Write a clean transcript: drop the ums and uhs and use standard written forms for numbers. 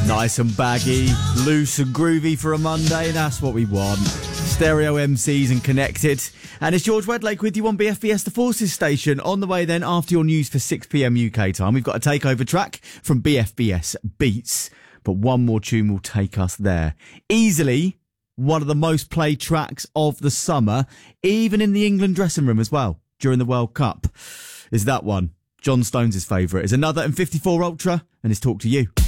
Nice and baggy, loose and groovy for a Monday. That's what we want. Stereo MCs and connected. And it's George Wedlake with you on BFBS The Forces station. On the way then, after your news for 6 p.m. UK time, we've got a takeover track from BFBS Beats. But one more tune will take us there. Easily one of the most played tracks of the summer, even in the England dressing room as well, during the World Cup, is that one. John Stones' favourite is Another and 54 Ultra, and his Talk to You.